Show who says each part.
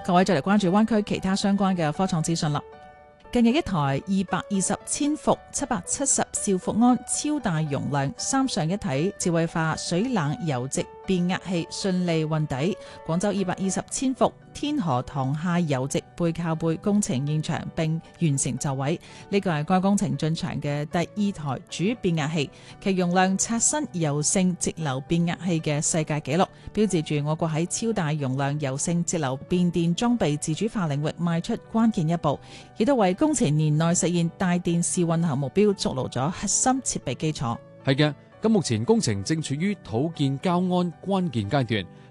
Speaker 1: 各位再嚟關注灣區其他相關嘅科創資訊啦。近日一台220千伏770兆伏安超大容量三上一體智慧化水冷油直變壓器順利運抵廣州220千伏天河塘下油直背靠背工程現場並完成就位。呢個係該工程進場嘅第二台主變壓器，其容量刷新柔性直流變壓器嘅世界紀錄，標誌住我國喺超大容量柔性直流變電裝備自主化領域邁出關鍵一步，亦都為工程年內實現大電視運行目標築牢咗核心設備基礎。
Speaker 2: 係嘅，咁目前工程正處於土建交安關鍵階段。